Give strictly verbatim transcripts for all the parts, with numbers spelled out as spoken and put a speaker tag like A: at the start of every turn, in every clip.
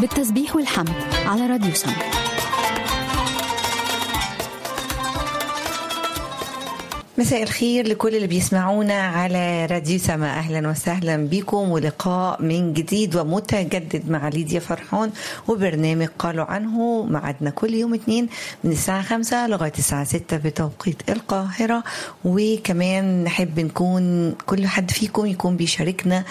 A: بالتسبيح والحمد على راديو سما.
B: مساء الخير لكل اللي بيسمعونا على راديو سما، أهلا وسهلا بكم ولقاء من جديد ومتجدد مع ليديا فرحان وبرنامج قالوا عنه. معدنا كل يوم اثنين من الساعة خمسة لغاية الساعة ستة بتوقيت القاهرة، وكمان نحب نكون كل حد فيكم يكون بيشاركنا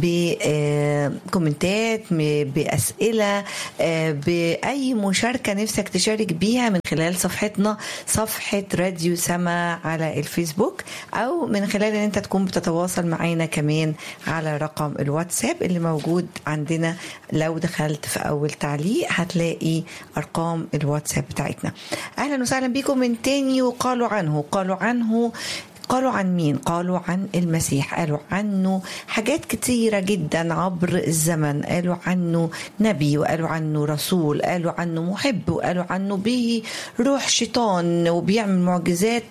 B: بكومنتات، بأسئلة، بأي مشاركة نفسك تشارك بيها من خلال صفحتنا صفحة راديو سما على الفيسبوك، أو من خلال أن أنت تكون بتتواصل معنا كمان على رقم الواتساب اللي موجود عندنا. لو دخلت في أول تعليق هتلاقي أرقام الواتساب بتاعتنا. أهلا وسهلا بكم من تاني. وقالوا عنه قالوا عنه قالوا عن مين؟ قالوا عن المسيح. قالوا عنه حاجات كتيرة جدا عبر الزمن. قالوا عنه نبي، وقالوا عنه رسول، قالوا عنه محب، وقالوا عنه به روح شيطان وبيعمل معجزات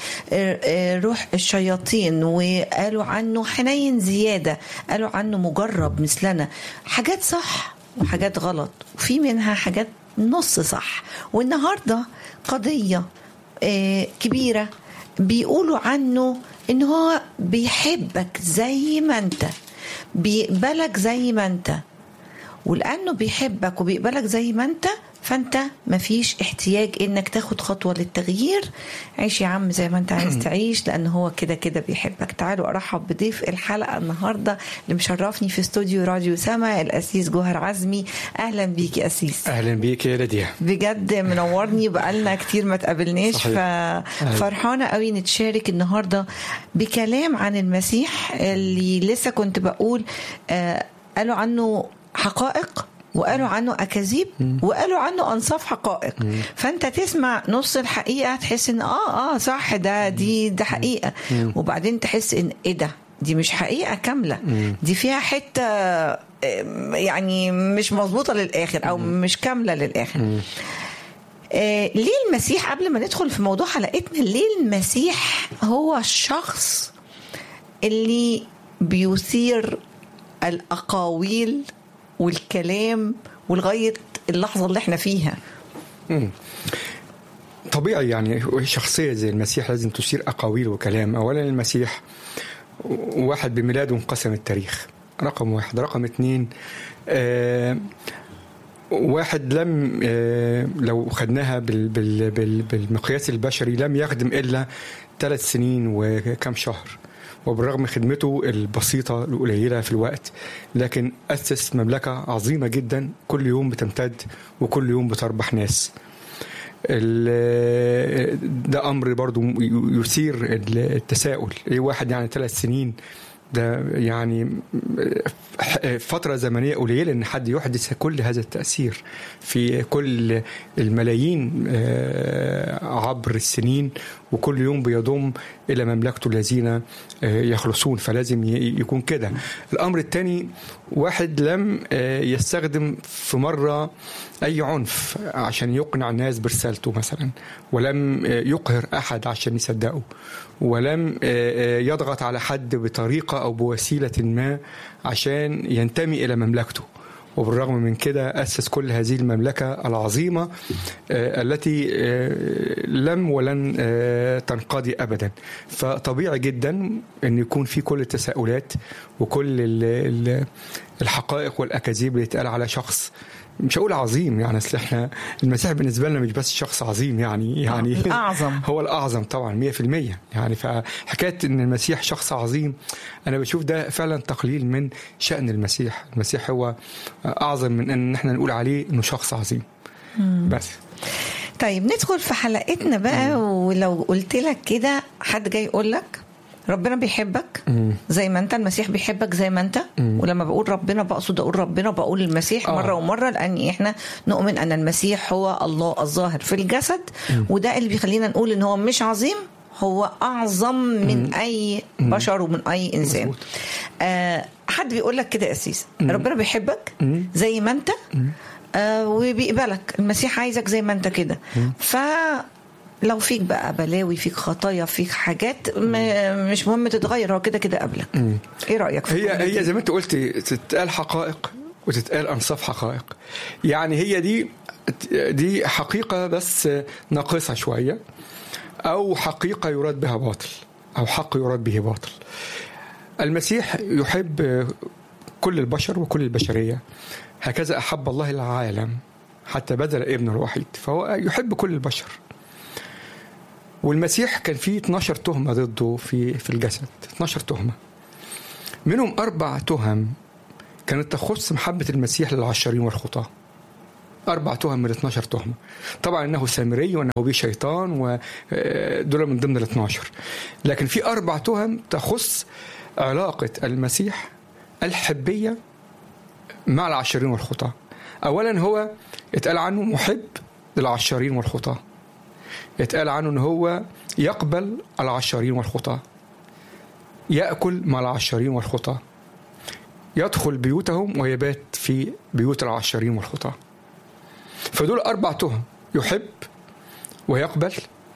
B: بروح الشياطين، وقالوا عنه حنين زيادة، قالوا عنه مجرب مثلنا. حاجات صح وحاجات غلط، وفي منها حاجات نص صح. والنهاردة قضية كبيرة بيقولوا عنه إن هو بيحبك زي ما أنت، بيقبلك زي ما أنت، ولأنه بيحبك وبيقبلك زي ما أنت فأنت مفيش احتياج إنك تاخد خطوة للتغيير. عيش يا عم زي ما أنت عايز تعيش، لأنه هو كده كده بيحبك. تعالوا أرحب بضيف الحلقة النهاردة اللي مشرفني في استوديو راديو سما، الأسيس جوهر عزمي. أهلا بيك يا أسيس.
C: أهلا بيك يا ليديا،
B: بجد منورني، بقالنا كتير ما تقابلناش، ففرحانة قوي نتشارك النهاردة بكلام عن المسيح اللي لسه كنت بقول آه قالوا عنه حقائق، وقالوا عنه أكاذيب، وقالوا عنه أنصاف حقائق. مم. فأنت تسمع نص الحقيقة تحس إن آه آه صح، ده دي ده حقيقة. مم. وبعدين تحس إن إيه ده، دي مش حقيقة كاملة. مم. دي فيها حتة يعني مش مظبوطة للآخر، أو مم. مش كاملة للآخر. مم. آه ليه المسيح، قبل ما ندخل في موضوع حلقتنا، ليه المسيح هو الشخص اللي بيثير الأقاويل والكلام ولغاية اللحظة اللي احنا فيها؟
C: مم. طبيعي يعني شخصية زي المسيح لازم تثير أقاويل وكلام. أولا المسيح واحد بميلاده انقسم التاريخ، رقم واحد. رقم اتنين آه واحد لم آه لو خدناها بال بال بال بالمقياس البشري لم يخدم إلا ثلاث سنين وكم شهر، وبالرغم خدمته البسيطة القليلة في الوقت، لكن أسس مملكة عظيمة جدا كل يوم بتمتد وكل يوم بتربح ناس. ده أمر برضو يثير التساؤل. إيه واحد يعني ثلاث سنين، ده يعني فترة زمنية قليلة إن حد يحدث كل هذا التأثير في كل الملايين عبر السنين، وكل يوم بيضم إلى مملكته الذين يخلصون. فلازم يكون كده. الأمر الثاني، واحد لم يستخدم في مرة أي عنف عشان يقنع الناس برسالته مثلا، ولم يقهر أحد عشان يصدقه، ولم يضغط على حد بطريقة أو بوسيلة ما عشان ينتمي إلى مملكته. وبالرغم من كده أسس كل هذه المملكة العظيمة التي لم ولن تنقضي أبدا. فطبيعي جدا أن يكون في كل التساؤلات وكل الحقائق والأكاذيب اللي يتقال على شخص مش هقول عظيم، يعني اصل احنا المسيح بالنسبه لنا مش بس شخص عظيم، يعني يعني
B: الأعظم.
C: هو الأعظم طبعا مية في المية. يعني فحكايه ان المسيح شخص عظيم انا بشوف ده فعلا تقليل من شأن المسيح. المسيح هو اعظم من ان احنا نقول عليه انه شخص عظيم. مم. بس
B: طيب ندخل في حلقتنا بقى. مم. ولو قلت لك كده، حد جاي يقول لك ربنا بيحبك مم. زي ما انت، المسيح بيحبك زي ما انت. مم. ولما بقول ربنا بقصد اقول ربنا، بقول المسيح آه. مرة ومرة، لان احنا نؤمن ان المسيح هو الله الظاهر في الجسد. مم. وده اللي بيخلينا نقول ان هو مش عظيم، هو اعظم من مم. اي بشر ومن اي انسان. آه حد بيقول لك كده يا أسيس، ربنا بيحبك مم. زي ما انت آه وبيقبلك، المسيح عايزك زي ما انت كده. ف لو فيك بقى بلاوي، فيك خطايا، فيك حاجات مش مهم تتغير، هو كده كده قبلك. ايه رأيك في
C: هي هي زي ما انت قلت تتقال حقائق وتتقال أنصاف حقائق. يعني هي دي دي حقيقة بس ناقصة شوية، أو حقيقة يراد بها باطل، أو حق يراد به باطل. المسيح يحب كل البشر وكل البشرية، هكذا أحب الله العالم حتى بذل ابنه الوحيد، فهو يحب كل البشر. والمسيح كان فيه اتناشر تهمة ضده في في الجسد، اتناشر تهمة، منهم أربع تهم كانت تخص محبة المسيح للعشرين والخطاة. أربع تهم من اتناشر تهمة. طبعا أنه سامري وأنه بيه شيطان ودول من ضمن الاتناشر، لكن في أربع تهم تخص علاقة المسيح الحبية مع العشرين والخطاة. أولا هو اتقال عنه محب للعشرين والخطاة، اتقال عنه أنه هو يقبل العشرين والخطاة، يأكل مع العشرين والخطاة، يدخل بيوتهم ويبات في بيوت العشرين والخطاة. فدول أربع تهم، يحب ويقبل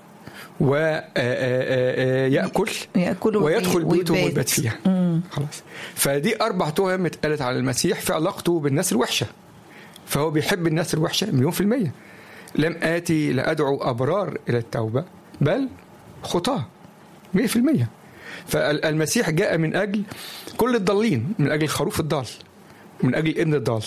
C: ويأكل ويدخل بيوتهم ويبات فيها. خلاص، فدي أربع تهم اتقالت على المسيح في علاقته بالناس الوحشة. فهو بيحب الناس الوحشة مليون في المية. لم آتي لأدعو أبرار إلى التوبة بل خطاة، مئة في المية. فالمسيح جاء من أجل كل الضالين، من أجل الخروف الضال، من أجل ابن الضال.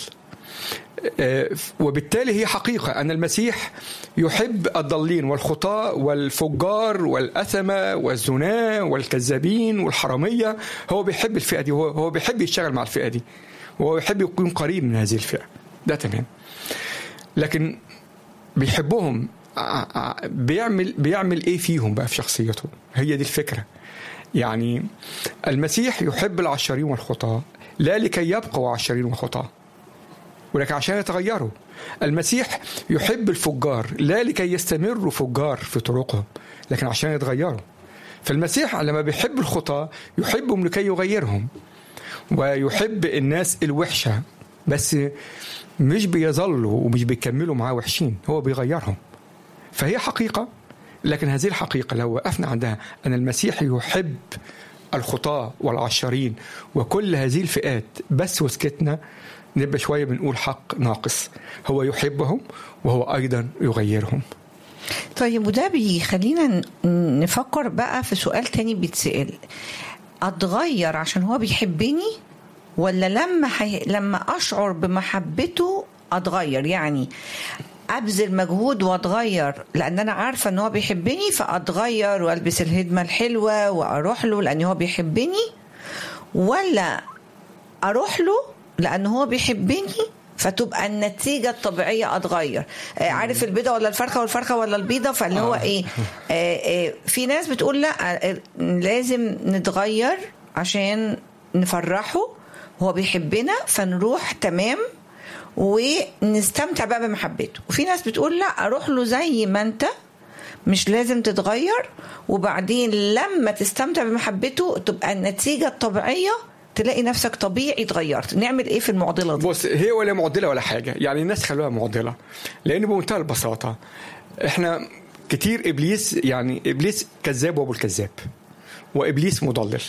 C: وبالتالي هي حقيقة أن المسيح يحب الضالين والخطاة والفجار والأثمة والزنا والكذابين والحرامية. هو بيحب الفئة دي، هو بيحب يشتغل مع الفئة دي، وهو يحب يكون قريب من هذه الفئة. ده تمام. لكن بيحبهم بيعمل بيعمل ايه فيهم بقى في شخصيته؟ هي دي الفكرة. يعني المسيح يحب العشرين والخطاة لا لكي يبقوا عشرين وخطاة، ولكن عشان يتغيروا. المسيح يحب الفجار لا لكي يستمروا فجار في طرقهم، لكن عشان يتغيروا. فالمسيح لما بيحب الخطاة يحبهم لكي يغيرهم، ويحب الناس الوحشة بس مش بيظلوا ومش بيكملوا معاه وحشين، هو بيغيرهم. فهي حقيقة، لكن هذه الحقيقة لو وقفنا عندها أن المسيح يحب الخطاة والعشرين وكل هذه الفئات بس وسكتنا، نبقى شوية بنقول حق ناقص. هو يحبهم وهو أيضا يغيرهم.
B: طيب، وده بيخلينا نفكر بقى في سؤال تاني بيتسأل: أتغير عشان هو بيحبني، ولا لما حي... لما أشعر بمحبته أتغير؟ يعني أبذل مجهود وأتغير لأن أنا عارفة أن هو بيحبني فأتغير وألبس الهدمة الحلوة وأروح له لأن هو بيحبني، ولا أروح له لأن هو بيحبني فتبقى النتيجة الطبيعية أتغير؟ عارف البيضة ولا الفرخة والفرخة ولا البيضة؟ فاللي هو إيه، آه آه في ناس بتقول لا، لازم نتغير عشان نفرحه، هو بيحبنا فنروح تمام ونستمتع بقى بمحبته. وفي ناس بتقول لا، أروح له زي ما أنت، مش لازم تتغير، وبعدين لما تستمتع بمحبته تبقى النتيجة الطبيعية تلاقي نفسك طبيعي اتغيرت. نعمل ايه في المعضله دي؟
C: بص، هي ولا معضله ولا حاجه، يعني الناس خلوها معضله، لان بمنتهى البساطه احنا كتير ابليس، يعني ابليس كذاب وابو الكذاب، وابليس مضلل.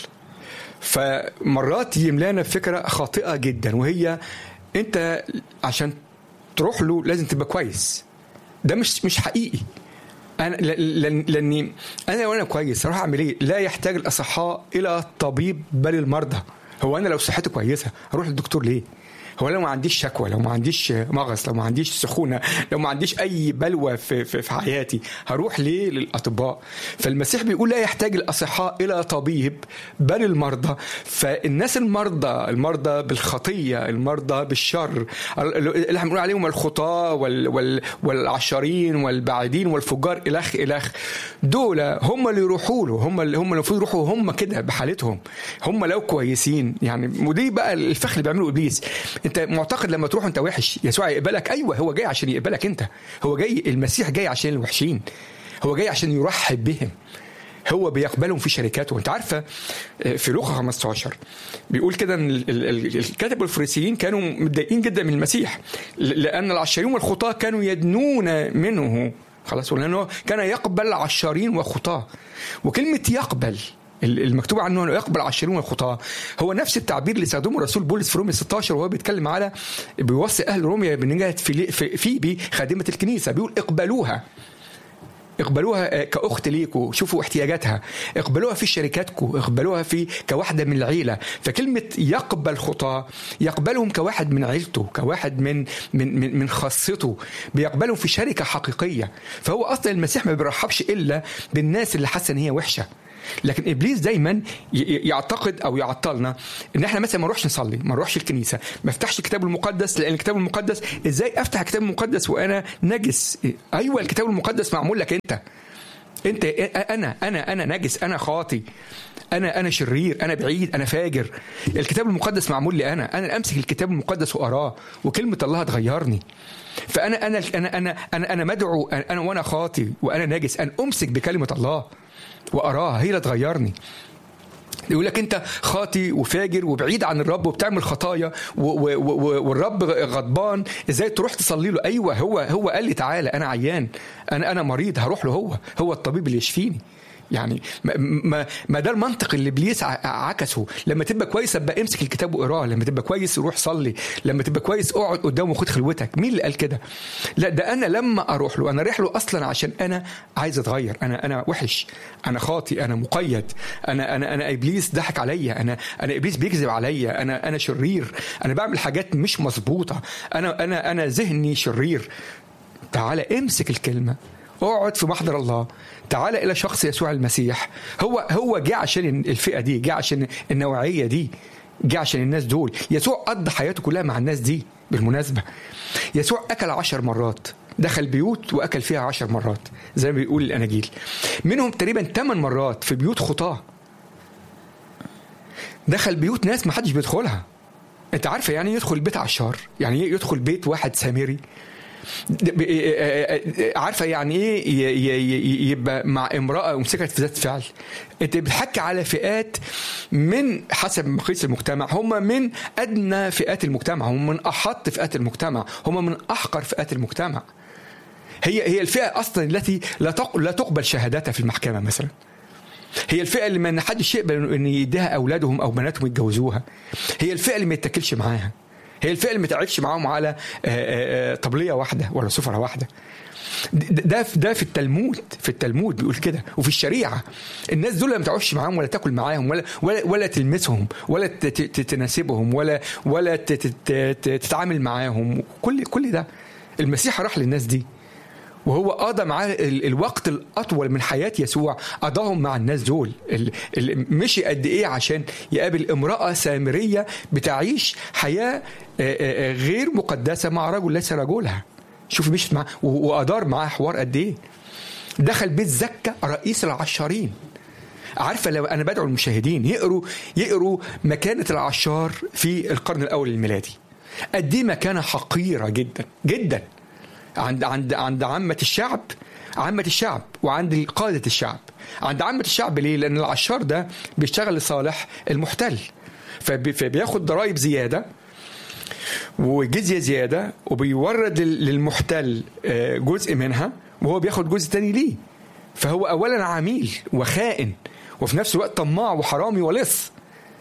C: فمرات يملانا فكره خاطئه جدا، وهي انت عشان تروح له لازم تبقى كويس. ده مش مش حقيقي. انا لاني انا لو انا كويس اروح اعمل ايه؟ لا يحتاج الاصحاء الى طبيب بل المرضى. هو انا لو صحتي كويسه اروح للدكتور ليه؟ هو لو ما عنديش شكوى، لو ما عنديش مغص، لو ما عنديش سخونه، لو ما عنديش اي بلوى في, في, في حياتي، هروح ليه للاطباء؟ فالمسيح بيقول لا يحتاج الاصحاء الى طبيب بل المرضى. فالناس المرضى، المرضى بالخطيه، المرضى بالشر، اللي احنا بنقول عليهم الخطاه وال وال والعشرين والبعيدين والفجار الخ الخ، دول هم اللي يروحوا له، هم اللي هم المفروض يروحوا هم كده بحالتهم، هم لو كويسين. يعني ودي بقى الفخ اللي بيعمله ابليس. انت معتقد لما تروح انت وحش يسوع يقبلك؟ ايوه، هو جاي عشان يقبلك انت. هو جاي، المسيح جاي عشان الوحشين، هو جاي عشان يرحب بهم، هو بيقبلهم في شركاته. انت عارفه في لوقا خمستاشر بيقول كده ان الكتبة الفريسيين كانوا متضايقين جدا من المسيح، لان العشرين والخطاة كانوا يدنون منه. خلاص، ولانه كان يقبل عشرين وخطاة. وكلمه يقبل المكتوب عنه انه يقبل عشرون الخطاه، هو نفس التعبير اللي استخدمه الرسول بولس في رومية ستة عشر وهو بيتكلم على بيوصي اهل رومية بنجاة في فيبي خادمه الكنيسه، بيقول اقبلوها اقبلوها كأخت ليكوا، شوفوا احتياجاتها، اقبلوها في شركاتكم، اقبلوها في كواحدة من العيلة. فكلمة يقبل خطاة يقبلهم كواحد من عيلته، كواحد من من من, من خاصته، بيقبلهم في شركة حقيقية. فهو أصلا المسيح ما بيرحبش إلا بالناس اللي حاسة إن هي وحشة. لكن ابليس دايما يعتقد او يعطلنا ان احنا مثلا ما نروحش نصلي، ما نروحش الكنيسه، ما افتحش الكتاب المقدس، لان الكتاب المقدس ازاي افتح الكتاب المقدس وانا نجس؟ ايوه الكتاب المقدس معمول لك انت انت انا انا انا نجس، انا خاطي، انا انا شرير، انا بعيد، انا فاجر. الكتاب المقدس معمول لي انا انا امسك الكتاب المقدس واقراه وكلمه الله تغيرني. فانا انا انا انا انا, أنا مدعو انا وانا خاطي وانا نجس ان امسك بكلمه الله وأراها، هي اللي تغيرني. يقول لك أنت خاطي وفاجر وبعيد عن الرب وبتعمل خطايا والرب غضبان، إزاي تروح تصلي له؟ أيوة هو هو قال لي تعالى أنا عيان، أنا أنا مريض، هروح له، هو هو الطبيب اللي يشفيني. يعني ما ما ده المنطق اللي ابليس عكسه. لما تبقى كويس ابقى امسك الكتاب واقراه، لما تبقى كويس روح صلي، لما تبقى كويس اقعد قدامه وخد خلوتك. مين اللي قال كده؟ لا ده انا لما اروح له، انا رايح له اصلا عشان انا عايز اتغير، انا انا وحش، انا خاطي، انا مقيد، انا انا انا ابليس ضحك عليا، انا انا ابليس بيكذب عليا، انا انا شرير، انا بعمل حاجات مش مظبوطه، انا انا انا ذهني شرير. تعالى امسك الكلمه، اقعد في محضر الله، تعالى إلى شخص يسوع المسيح. هو هو جاء عشان الفئة دي، جاء عشان النوعية دي، جاء عشان الناس دول. يسوع قضى حياته كلها مع الناس دي. بالمناسبة يسوع أكل عشر مرات، دخل بيوت وأكل فيها عشر مرات زي ما بيقول الأناجيل، منهم تقريبا ثمان مرات في بيوت خطاة. دخل بيوت ناس ما حدش بيدخلها. أنت عارفة يعني يدخل بيت عشار؟ يعني يدخل بيت واحد سامري؟ عارفه يعني ايه يبقى مع امراه ومسكت في ذات فعل؟ انت بتحكي على فئات من حسب مقياس المجتمع، هم من ادنى فئات المجتمع، هم من احط فئات المجتمع، هم من احقر فئات المجتمع. هي هي الفئه اصلا التي لا لا تقبل شهادتها في المحكمه مثلا. هي الفئه اللي ما حدش يقبل ان يديها اولادهم او بناتهم يتجوزوها. هي الفئه اللي ما يتكلش معاها. هي الفئة اللي ما تعبش معاهم على طبلية واحدة ولا سفرة واحدة. ده ده في التلمود، في التلمود بيقول كده، وفي الشريعة الناس دول ما تعبش معاهم ولا تاكل معاهم ولا ولا ولا تلمسهم ولا تناسبهم ولا ولا تتعامل معاهم. كل كل ده المسيح راح للناس دي، وهو قضى معاه الوقت الأطول من حياة يسوع قضاهم مع الناس دول. مشي قد إيه عشان يقابل امرأة سامرية بتعيش حياة غير مقدسة مع رجل ليس رجلها. شوف مشيت معاه وأدار معاه حوار قد إيه. دخل بيت زكا رئيس العشارين. عارفة لو أنا بدعو المشاهدين يقروا يقروا مكانة العشار في القرن الأول الميلادي، قد إيه مكانة حقيرة جدا جدا عند عند عند عامة الشعب، عامة الشعب وعند قادة الشعب. عند عامة الشعب ليه؟ لأن العشار ده بيشتغل لصالح المحتل، فبياخد ضرائب زيادة وجزية زيادة وبيورد للمحتل جزء منها وهو بياخد جزء تاني ليه. فهو أولا عميل وخائن وفي نفس الوقت طماع وحرامي ولص.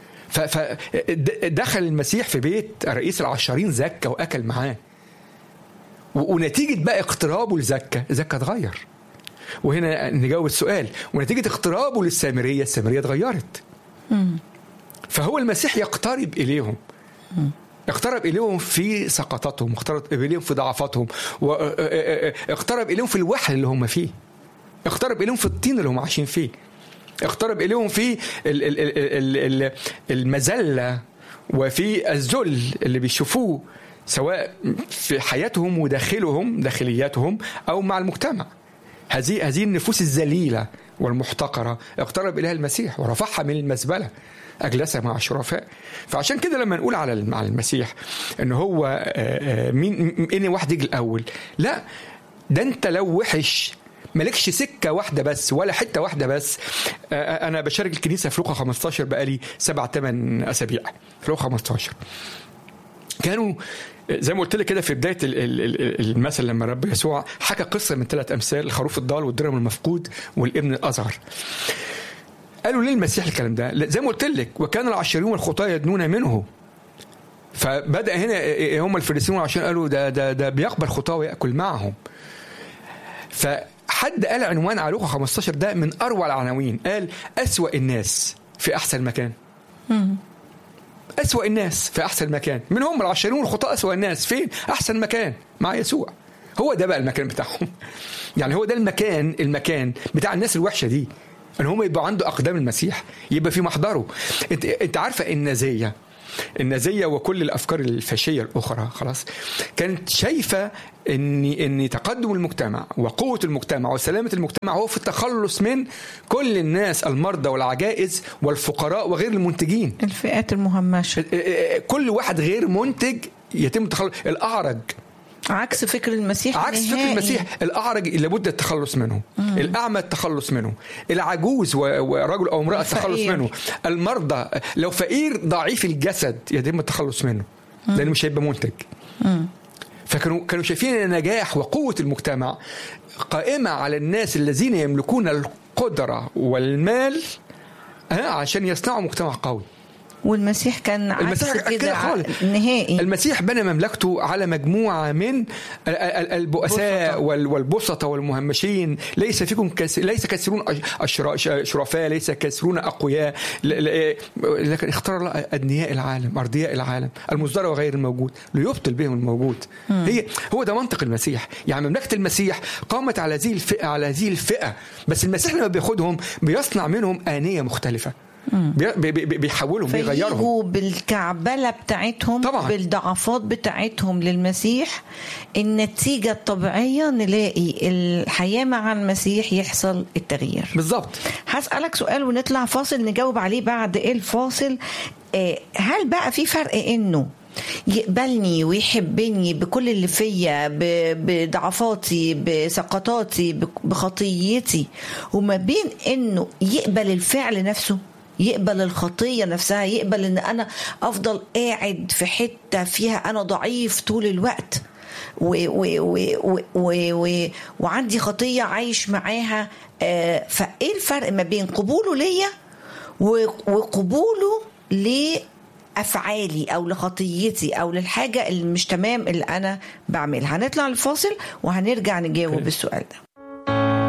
C: فدخل المسيح في بيت رئيس العشارين زكا وأكل معاه، ونتيجة بقى اقترابه لزكا، زكا اتغير. وهنا نجاوب السؤال، ونتيجة اقترابه للسامرية، السامرية اتغيرت. فهو المسيح يقترب إليهم، اقترب إليهم في سقطاتهم، اقترب إليهم في ضعفاتهم، واقترب إليهم في الوحل اللي هم فيه، اقترب إليهم في الطين اللي هم عايشين فيه، اقترب إليهم في المذلة وفي الذل اللي بيشوفوه سواء في حياتهم وداخلهم داخلياتهم أو مع المجتمع. هذه هذه النفوس الذليلة والمحتقرة اقترب إليها المسيح ورفعها من المزبلة، أجلسها مع الشرفاء. فعشان كده لما نقول على على المسيح إنه هو مين إني واحد يجي الأول، لا ده أنت لو وحش مالكش سكة واحدة بس ولا حتة واحدة بس. أنا بشارك الكنيسة في لوقا خمستاشر بقالي سبع ثمان أسابيع. في لوقا خمستاشر كانوا زي ما قلت لك كده في بداية المثل لما رب يسوع حكى قصة من ثلاث أمثال، الخروف الضال والدرهم المفقود والابن الأصغر. قالوا ليه المسيح الكلام ده؟ زي ما قلت لك وكان العشرين والخطاة يدنون منه. فبدأ هنا هم الفريسيين والعشرين قالوا ده ده ده بيقبل خطاة ويأكل معهم. فحد قال عنوان على لوقا خمستاشر ده من أروع العناوين، قال أسوأ الناس في أحسن مكان. أسوأ الناس في أحسن مكان. من هم العشرين والخطاة أسوأ الناس فين؟ أحسن مكان مع يسوع. هو ده بقى المكان بتاعهم. يعني هو ده المكان المكان بتاع الناس الوحشة دي، ان هم يبقوا عنده اقدام المسيح، يبقى في محضره. انت انت عارفه النازيه النازيه وكل الافكار الفاشيه الاخرى خلاص كانت شايفه ان ان تقدم المجتمع وقوه المجتمع وسلامه المجتمع هو في التخلص من كل الناس، المرضى والعجائز والفقراء وغير المنتجين،
B: الفئات المهمشه.
C: كل واحد غير منتج يتم التخلص. الاعرج
B: عكس فكر المسيح،
C: عكس نهائي. فكر المسيح الأعرج لابد التخلص منه، مم. الأعمى التخلص منه، العجوز ورجل أو امرأة التخلص منه، المرضى لو فقير ضعيف الجسد يتم التخلص منه، مم. لأنه مش هيبقى منتج. مم. فكانوا كانوا شايفين ان النجاح وقوة المجتمع قائمة على الناس الذين يملكون القدرة والمال عشان يصنعوا مجتمع قوي.
B: والمسيح كان
C: المسيح كده
B: نهائي.
C: المسيح بنى مملكته على مجموعة من البؤساء والبسطة والمهمشين. ليس فيكم كس... ليس كثيرون شرفاء، ليس كثيرون أقوياء، لكن اختار الله أدنياء العالم، أرضياء العالم، المصدر وغير الموجود ليبطل بهم الموجود. م. هي هو ده منطق المسيح. يعني مملكة المسيح قامت على هذه الفئة على هذه الفئة بس المسيح لما بياخدهم بيصنع منهم آنية مختلفة، بي بي بيحولهم بيغيرهم،
B: فيجوا بالكعبلة بتاعتهم طبعا. بالضعفات بتاعتهم للمسيح. النتيجة الطبيعية نلاقي الحياة مع المسيح يحصل التغيير
C: بالضبط.
B: هسألك سؤال ونطلع فاصل نجاوب عليه بعد الفاصل. هل بقى في فرق انه يقبلني ويحبني بكل اللي فيا، بضعفاتي، بسقطاتي، بخطيتي، وما بين انه يقبل الفعل نفسه، يقبل الخطية نفسها، يقبل ان انا افضل قاعد في حتة فيها انا ضعيف طول الوقت و و و و و وعندي خطية عايش معاها؟ آه فايه الفرق ما بين قبوله ليا وقبوله لأفعالي او لخطيتي او للحاجة اللي مش تمام اللي انا بعملها؟ هنطلع الفاصل وهنرجع نجاوب بالسؤال ده.